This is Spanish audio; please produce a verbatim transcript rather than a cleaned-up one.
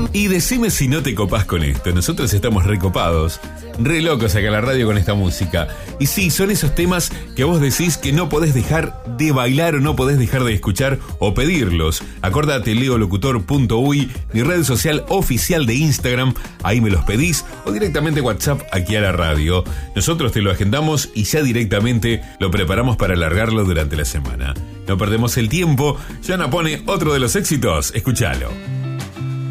Y decime si no te copás con esto. Nosotros estamos recopados, re locos acá en la radio con esta música. Y sí, son esos temas que vos decís que no podés dejar de bailar o no podés dejar de escuchar o pedirlos. Acordate, leolocutor punto uy, mi red social oficial de Instagram. Ahí me los pedís o directamente WhatsApp aquí a la radio. Nosotros te lo agendamos y ya directamente lo preparamos para alargarlo durante la semana. No perdemos el tiempo. Yana pone otro de los éxitos. Escúchalo.